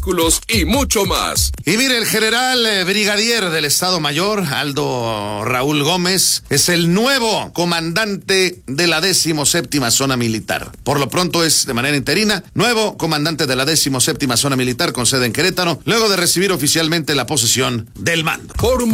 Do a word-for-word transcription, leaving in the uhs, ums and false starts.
vehículos y mucho más. Y mire, el general eh, brigadier del Estado Mayor, Aldo Raúl Gómez, es el nuevo comandante de la decimoséptima Zona Militar. Por lo pronto es de manera interina, nuevo comandante de la decimoséptima Zona Militar con sede en Querétaro, luego de recibir oficialmente la posesión del mando. Fórmula